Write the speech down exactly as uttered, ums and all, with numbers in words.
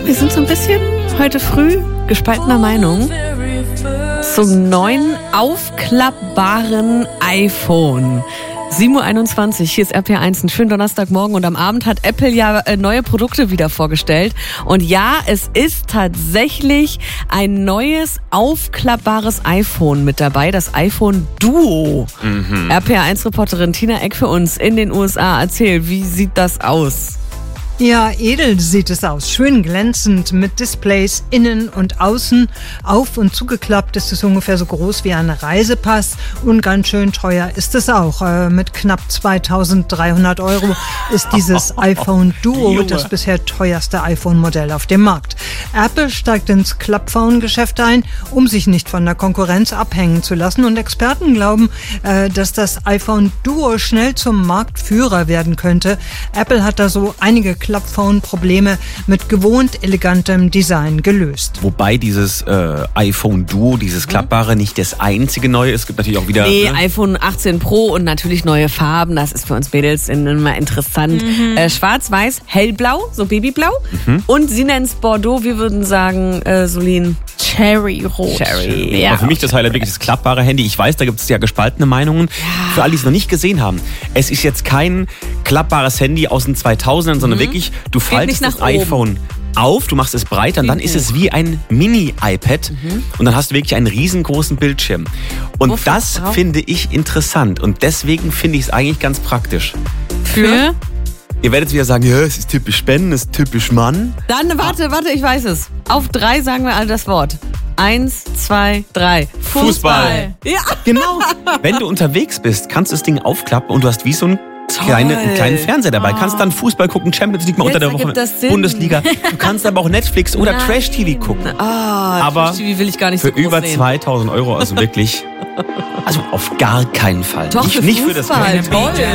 Wir sind so ein bisschen heute früh gespaltener Meinung zum neuen aufklappbaren iPhone. sieben Uhr einundzwanzig, hier ist R P R eins, einen schönen Donnerstagmorgen und am Abend hat Apple ja neue Produkte wieder vorgestellt. Und ja, es ist tatsächlich ein neues aufklappbares iPhone mit dabei, das iPhone Duo. Mhm. R P R eins Reporterin Tina Eck für uns in den U S A. Erzähl, wie sieht das aus? Ja, edel sieht es aus. Schön glänzend mit Displays innen und außen. Auf- und zugeklappt ist es ungefähr so groß wie ein Reisepass. Und ganz schön teuer ist es auch. Äh, mit knapp zweitausenddreihundert Euro ist dieses iPhone Duo das bisher teuerste iPhone-Modell auf dem Markt. Apple steigt ins Klappphone-Geschäft ein, um sich nicht von der Konkurrenz abhängen zu lassen. Und Experten glauben, äh, dass das iPhone Duo schnell zum Marktführer werden könnte. Apple hat da so einige Klappphone-Probleme mit gewohnt elegantem Design gelöst. Wobei dieses äh, iPhone Duo, dieses klappbare, nicht das einzige neue ist. Es gibt natürlich auch wieder... Nee, ne? iPhone achtzehn Pro und natürlich neue Farben. Das ist für uns Mädels immer interessant. Mhm. Äh, Schwarz-Weiß, hellblau, so Babyblau. Mhm. Und sie nennen es Bordeaux. Wir würden sagen, äh, Solin... Cherry-Rot. Cherry. Ja. Aber für mich das Highlight wirklich das klappbare Handy. Ich weiß, da gibt es ja gespaltene Meinungen. Ja. Für alle, die es noch nicht gesehen haben. Es ist jetzt kein klappbares Handy aus den zweitausendern, sondern mhm. wirklich, du faltest das iPhone auf, du machst es breiter und dann ist es wie ein Mini-iPad mhm. und dann hast du wirklich einen riesengroßen Bildschirm. Und Wofür? das Warum? finde ich interessant und deswegen finde ich es eigentlich ganz praktisch. Für? Ihr werdet wieder sagen, ja, es ist typisch Spenden, es ist typisch Mann. Dann, warte, warte, ich weiß es. Auf drei sagen wir alle das Wort. Eins, zwei, drei. Fußball. Fußball. Ja. Genau. Wenn du unterwegs bist, kannst du das Ding aufklappen und du hast wie so ein Kleine, einen kleinen Fernseher dabei. Oh. Kannst dann Fußball gucken, Champions League mal unter der Woche, Bundesliga. Du kannst aber auch Netflix oder Nein. Trash-T V gucken. Oh, aber Trash-T V will ich gar nicht für so groß über sehen. zweitausend Euro, also wirklich, also auf gar keinen Fall. Doch, nicht, für nicht für das Fußball. Geld. Toll.